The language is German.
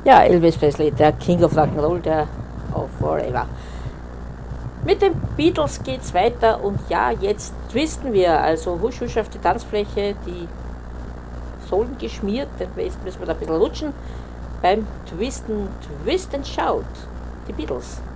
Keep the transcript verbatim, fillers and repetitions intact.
Ja, Elvis Presley, der King of Rock'n'Roll, der of Forever. Mit den Beatles geht's weiter und ja, jetzt twisten wir, also husch husch auf die Tanzfläche, die Sohlen geschmiert, jetzt müssen wir da ein bisschen rutschen. Beim Twisten, Twist and Shout, die Beatles.